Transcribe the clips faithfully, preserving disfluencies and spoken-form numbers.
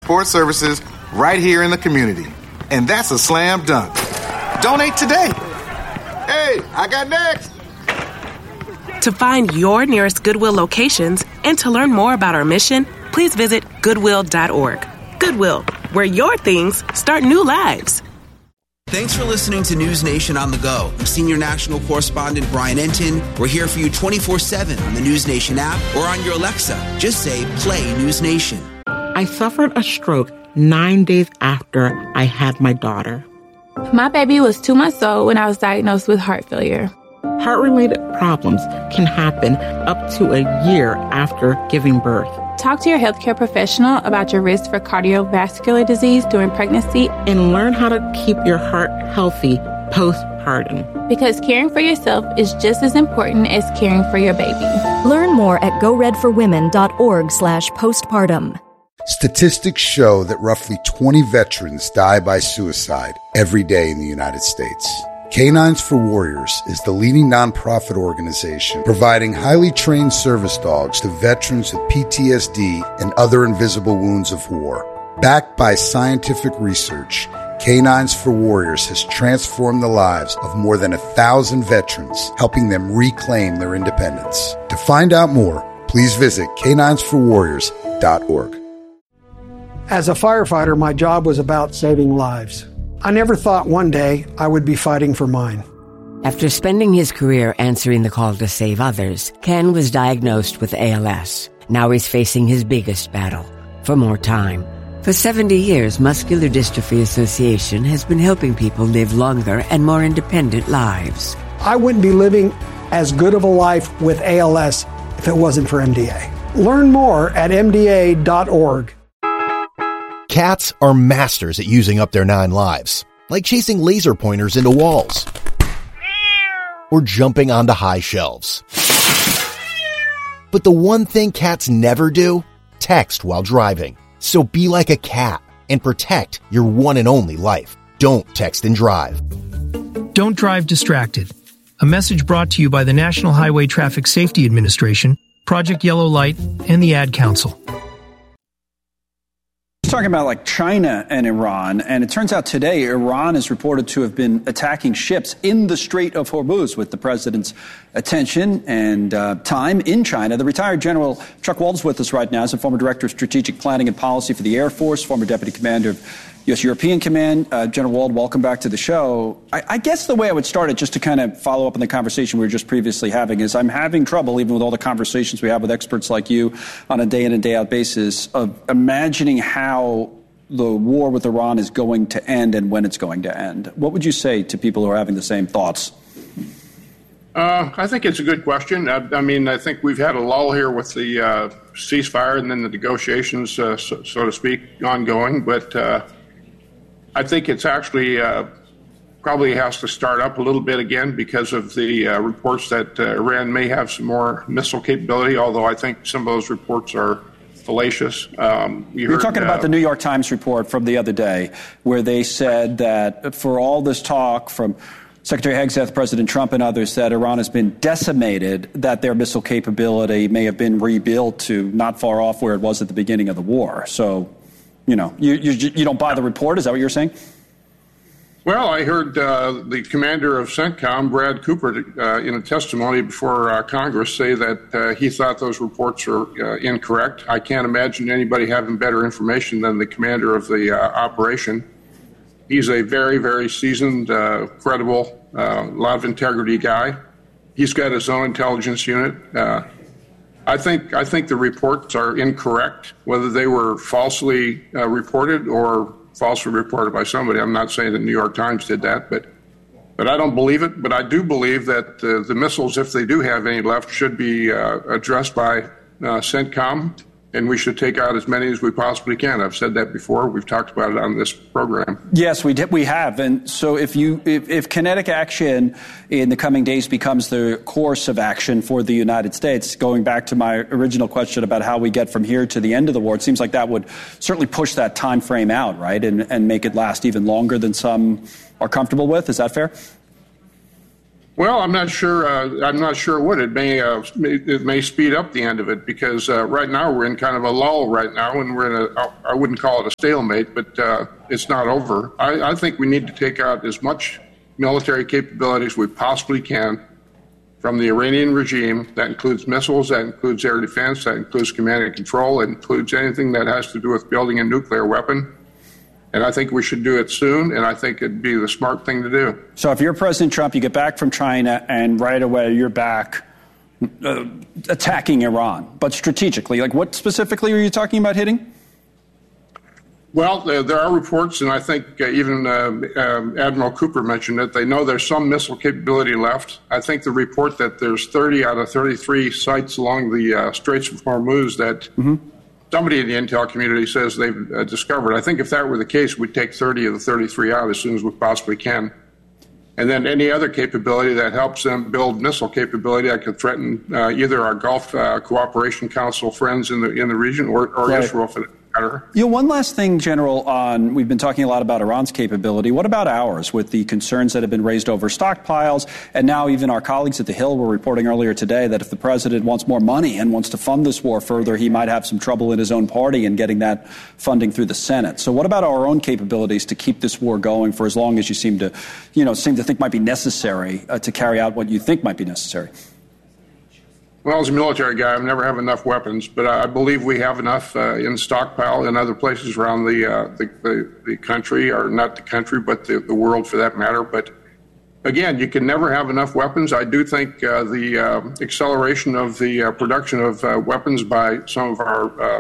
support services right here in the community. And that's a slam dunk. Donate today. Hey, I got next. To find your nearest Goodwill locations and to learn more about our mission, please visit goodwill dot org. Goodwill, where your things start new lives. Thanks for listening to News Nation on the Go. I'm Senior National Correspondent Brian Entin. We're here for you twenty-four seven on the News Nation app or on your Alexa. Just say, play News Nation. I suffered a stroke nine days after I had my daughter. My baby was two months old when I was diagnosed with heart failure. Heart-related problems can happen up to a year after giving birth. Talk to your healthcare professional about your risk for cardiovascular disease during pregnancy and learn how to keep your heart healthy postpartum. Because caring for yourself is just as important as caring for your baby. Learn more at go red for women dot org slash postpartum. Statistics show that roughly twenty veterans die by suicide every day in the United States. Canines for Warriors is the leading nonprofit organization providing highly trained service dogs to veterans with P T S D and other invisible wounds of war. Backed by scientific research, Canines for Warriors has transformed the lives of more than a thousand veterans, helping them reclaim their independence. To find out more, please visit canines for warriors dot org. As a firefighter, my job was about saving lives. I never thought one day I would be fighting for mine. After spending his career answering the call to save others, Ken was diagnosed with A L S. Now he's facing his biggest battle, for more time. For seventy years, Muscular Dystrophy Association has been helping people live longer and more independent lives. I wouldn't be living as good of a life with A L S if it wasn't for M D A. Learn more at M D A dot org. Cats are masters at using up their nine lives, like chasing laser pointers into walls or jumping onto high shelves. But the one thing cats never do, text while driving. So be like a cat and protect your one and only life. Don't text and drive. Don't drive distracted. A message brought to you by the National Highway Traffic Safety Administration, Project Yellow Light, and the Ad Council. Talking about like China and Iran, and it turns out today Iran is reported to have been attacking ships in the Strait of Hormuz with the president's attention and uh, time in China. The retired General Chuck Wald is with us right now as a former director of strategic planning and policy for the Air Force, former deputy commander of U S European Command. Uh, General Wald, welcome back to the show. I, I guess the way I would start it, just to kind of follow up on the conversation we were just previously having, is I'm having trouble, even with all the conversations we have with experts like you on a day-in and day-out basis, of imagining how the war with Iran is going to end and when it's going to end. What would you say to people who are having the same thoughts? Uh, I think it's a good question. I, I mean, I think we've had a lull here with the uh, ceasefire and then the negotiations, uh, so, so to speak, ongoing, but uh, I think it's actually uh, probably has to start up a little bit again because of the uh, reports that uh, Iran may have some more missile capability, although I think some of those reports are fallacious. Um, You're heard, talking about uh, the New York Times report from the other day, where they said that for all this talk from Secretary Hegseth, President Trump, and others, that Iran has been decimated, that their missile capability may have been rebuilt to not far off where it was at the beginning of the war. So, you know, you you, you don't buy the report? Is that what you're saying? Well, I heard uh, the commander of CENTCOM, Brad Cooper, uh, in a testimony before uh, Congress say that uh, he thought those reports are uh, incorrect. I can't imagine anybody having better information than the commander of the uh, operation. He's a very, very seasoned, uh, credible, a uh, lot of integrity guy. He's got his own intelligence unit. Uh, I think I think the reports are incorrect, whether they were falsely uh, reported or falsely reported by somebody. I'm not saying the New York Times did that, but but I don't believe it. But I do believe that uh, the missiles, if they do have any left, should be uh, addressed by uh, CENTCOM, and we should take out as many as we possibly can. I've said that before. We've talked about it on this program. Yes, we did. We have. And so if you if, if kinetic action in the coming days becomes the course of action for the United States, going back to my original question about how we get from here to the end of the war, it seems like that would certainly push that time frame out, right, and, and make it last even longer than some are comfortable with. Is that fair? Well, I'm not sure. Uh, I'm not sure what it may. Uh, it may speed up the end of it because uh, right now we're in kind of a lull right now, and we're in a. I wouldn't call it a stalemate, but uh, it's not over. I, I think we need to take out as much military capability as we possibly can from the Iranian regime. That includes missiles, that includes air defense, that includes command and control, it includes anything that has to do with building a nuclear weapon. And I think we should do it soon, and I think it'd be the smart thing to do. So if you're President Trump, you get back from China, and right away you're back uh, attacking Iran, but strategically. Like, what specifically are you talking about hitting? Well, uh, there are reports, and I think uh, even uh, um, Admiral Cooper mentioned it. They know there's some missile capability left. I think the report that there's thirty out of thirty-three sites along the uh, Straits of Hormuz that mm-hmm. somebody in the intel community says they've uh, discovered. I think if that were the case, we'd take thirty of the thirty-three out as soon as we possibly can. And then any other capability that helps them build missile capability that could threaten uh, either our Gulf uh, Cooperation Council friends in the in the region or, or right. Israel for that matter. You know, one last thing, General, on we've been talking a lot about Iran's capability. What about ours with the concerns that have been raised over stockpiles? And now even our colleagues at the Hill were reporting earlier today that if the president wants more money and wants to fund this war further, he might have some trouble in his own party in getting that funding through the Senate. So what about our own capabilities to keep this war going for as long as you seem to, you know, seem to think might be necessary uh, to carry out what you think might be necessary? Well, as a military guy, I never have enough weapons, but I believe we have enough uh, in stockpile in other places around the, uh, the, the the country, or not the country, but the, the world for that matter. But again, you can never have enough weapons. I do think uh, the uh, acceleration of the uh, production of uh, weapons by some of our, uh,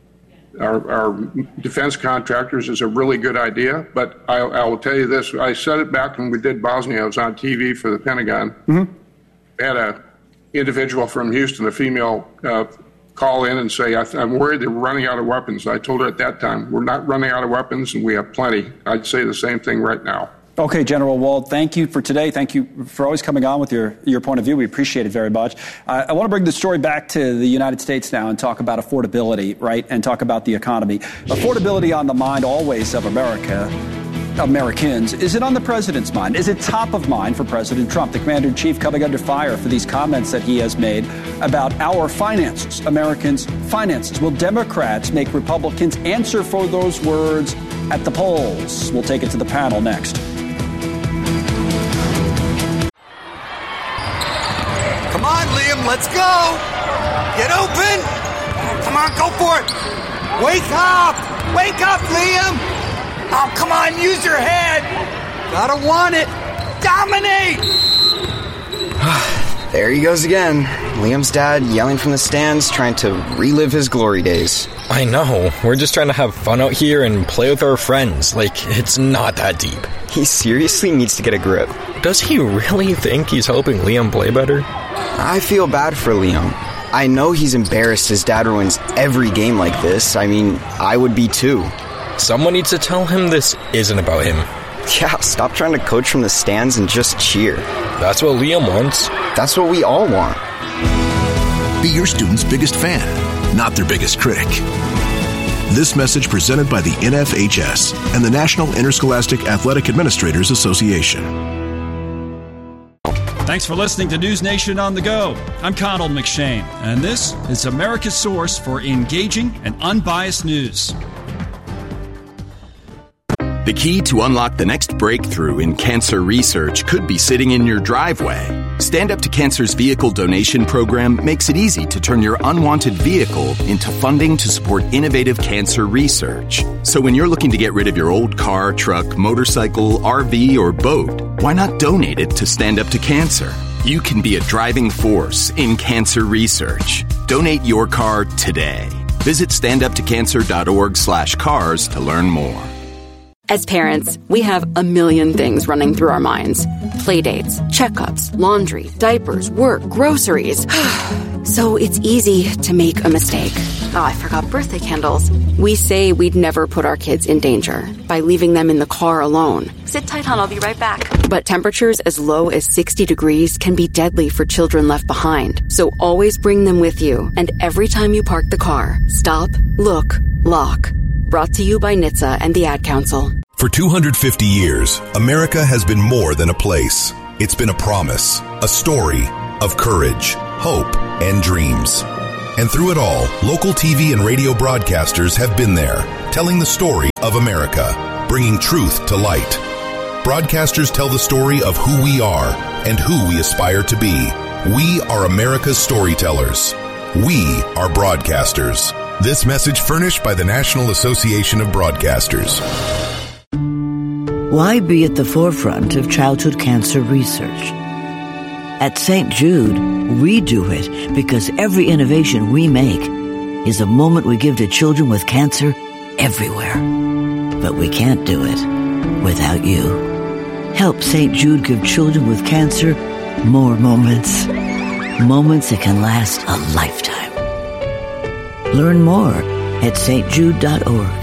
our our defense contractors is a really good idea. But I, I will tell you this: I said it back when we did Bosnia. I was on T V for the Pentagon. Mm-hmm. We had a individual from Houston, a female, uh, call in and say, I th- I'm worried they're running out of weapons. I told her at that time, we're not running out of weapons, and we have plenty. I'd say the same thing right now. Okay, General Wald, thank you for today. Thank you for always coming on with your, your point of view. We appreciate it very much. Uh, I want to bring the story back to the United States now and talk about affordability, right, and talk about the economy. Affordability on the mind always of America. Americans. Is it on the president's mind? Is it top of mind for President Trump, the commander-in-chief, coming under fire for these comments that he has made about our finances, Americans' finances? Will Democrats make Republicans answer for those words at the polls? We'll take it to the panel next. Come on, Liam, let's go. Get open. Come on, go for it. Wake up. Wake up, Liam. Oh, come on, use your head. Gotta want it. Dominate. There he goes again. Liam's dad yelling from the stands, trying to relive his glory days. I know. We're just trying to have fun out here and play with our friends. Like, it's not that deep. He seriously needs to get a grip. Does he really think he's helping Liam play better? I feel bad for Liam. I know he's embarrassed his dad ruins every game like this. I mean, I would be too. Someone needs to tell him this isn't about him. Yeah, stop trying to coach from the stands and just cheer. That's what Liam wants. That's what we all want. Be your student's biggest fan, not their biggest critic. This message presented by the N F H S and the National Interscholastic Athletic Administrators Association. Thanks for listening to News Nation on the Go. I'm Connell McShane, and this is America's source for engaging and unbiased news. The key to unlock the next breakthrough in cancer research could be sitting in your driveway. Stand Up to Cancer's vehicle donation program makes it easy to turn your unwanted vehicle into funding to support innovative cancer research. So when you're looking to get rid of your old car, truck, motorcycle, R V, or boat, why not donate it to Stand Up to Cancer? You can be a driving force in cancer research. Donate your car today. Visit standuptocancer.org slash cars to learn more. As parents, we have a million things running through our minds. Playdates, checkups, laundry, diapers, work, groceries. So it's easy to make a mistake. Oh, I forgot birthday candles. We say we'd never put our kids in danger by leaving them in the car alone. Sit tight, hon, I'll be right back. But temperatures as low as sixty degrees can be deadly for children left behind. So always bring them with you. And every time you park the car, stop, look, lock. Brought to you by N H T S A and the Ad Council. For two hundred fifty years, America has been more than a place. It's been a promise, a story of courage, hope, and dreams. And through it all, local T V and radio broadcasters have been there, telling the story of America, bringing truth to light. Broadcasters tell the story of who we are and who we aspire to be. We are America's storytellers. We are broadcasters. This message furnished by the National Association of Broadcasters. Why be at the forefront of childhood cancer research? At Saint Jude, we do it because every innovation we make is a moment we give to children with cancer everywhere. But we can't do it without you. Help Saint Jude give children with cancer more moments. Moments that can last a lifetime. Learn more at s t jude dot org.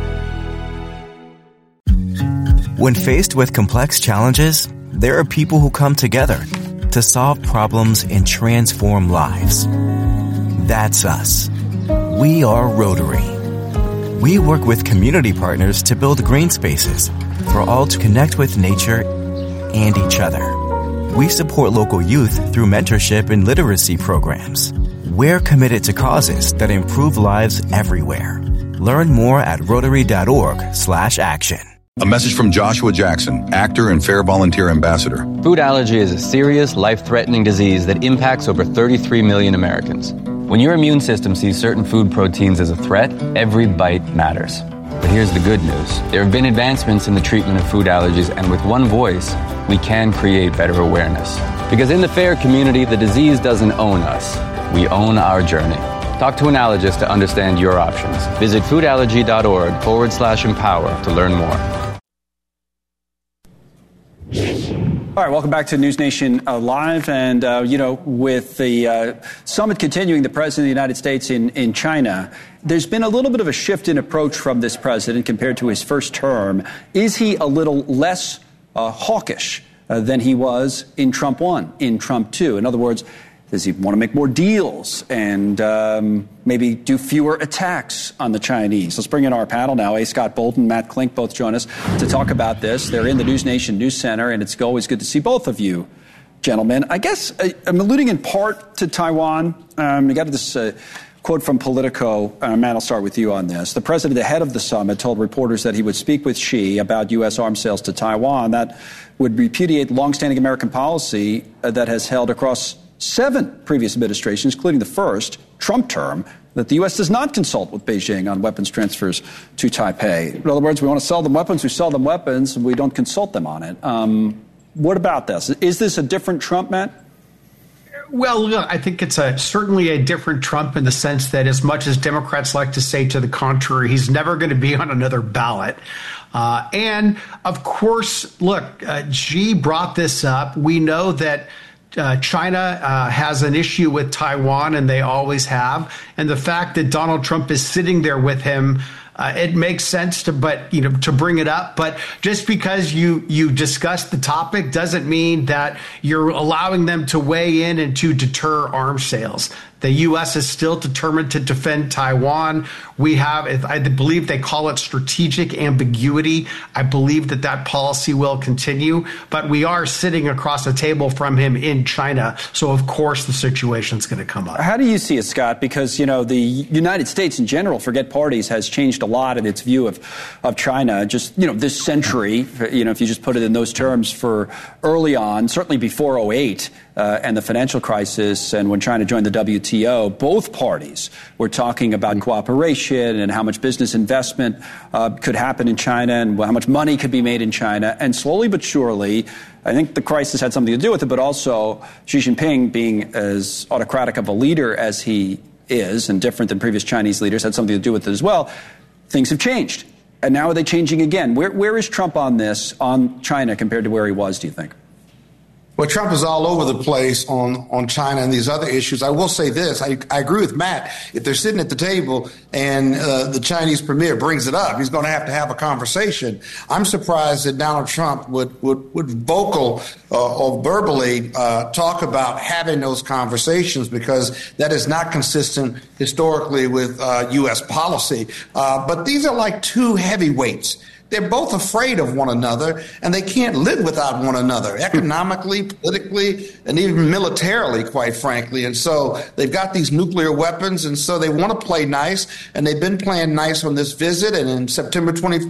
When faced with complex challenges, there are people who come together to solve problems and transform lives. That's us. We are Rotary. We work with community partners to build green spaces for all to connect with nature and each other. We support local youth through mentorship and literacy programs. We're committed to causes that improve lives everywhere. Learn more at rotary.org slash action. A message from Joshua Jackson, actor and Fair Volunteer Ambassador. Food allergy is a serious, life-threatening disease that impacts over thirty-three million Americans. When your immune system sees certain food proteins as a threat, every bite matters. But here's the good news. There have been advancements in the treatment of food allergies, and with one voice, we can create better awareness. Because in the FAIR community, the disease doesn't own us. We own our journey. Talk to an allergist to understand your options. Visit foodallergy.org forward slash empower to learn more. All right, welcome back to News Nation uh, Live. And, uh, you know, with the uh, summit continuing, the President of the United States in, in China, there's been a little bit of a shift in approach from this president compared to his first term. Is he a little less uh, hawkish uh, than he was in Trump one, in Trump two? In other words, does he want to make more deals and um, maybe do fewer attacks on the Chinese? Let's bring in our panel now. A. Scott Bolton, Matt Klink, both join us to talk about this. They're in the News Nation News Center, and it's always good to see both of you, gentlemen. I guess I'm alluding in part to Taiwan. Um, you got this uh, quote from Politico. Uh, Matt, I'll start with you on this. The president, ahead of the summit, told reporters that he would speak with Xi about U S arms sales to Taiwan. That would repudiate longstanding American policy uh, that has held across seven previous administrations, including the first Trump term, that the U S does not consult with Beijing on weapons transfers to Taipei. In other words, we want to sell them weapons, we sell them weapons, and we don't consult them on it. Um, what about this? Is this a different Trump, Matt? Well, look, I think it's a, certainly a different Trump in the sense that as much as Democrats like to say to the contrary, he's never going to be on another ballot. Uh, and, of course, look, uh, Xi brought this up. We know that Uh, China uh, has an issue with Taiwan, and they always have. And the fact that Donald Trump is sitting there with him, uh, it makes sense to, but you know, to bring it up. But just because you you discuss the topic doesn't mean that you're allowing them to weigh in and to deter arms sales. The U S is still determined to defend Taiwan. We have, I believe they call it strategic ambiguity. I believe that that policy will continue, but we are sitting across a table from him in China. So, of course, the situation's going to come up. How do you see it, Scott? Because, you know, the United States in general, forget parties, has changed a lot in its view of, of China. Just, you know, this century, you know, if you just put it in those terms, for early on, certainly before oh eight uh, and the financial crisis and when China joined the W T O, both parties were talking about cooperation and how much business investment uh, could happen in China and how much money could be made in China. And slowly but surely, I think the crisis had something to do with it, but also Xi Jinping, being as autocratic of a leader as he is and different than previous Chinese leaders, had something to do with it as well. Things have changed. And now are they changing again? Where, where is Trump on this, on China, compared to where he was, do you think? Well, Trump is all over the place on, on China and these other issues. I will say this. I, I agree with Matt. If they're sitting at the table and uh, the Chinese premier brings it up, he's going to have to have a conversation. I'm surprised that Donald Trump would, would, would vocal uh, or verbally uh, talk about having those conversations, because that is not consistent historically with uh, U S policy. Uh, but these are like two heavyweights. they're both afraid of one another, and they can't live without one another, economically, politically, and even militarily, quite frankly. And so they've got these nuclear weapons, and so they want to play nice, and they've been playing nice on this visit. And in September twenty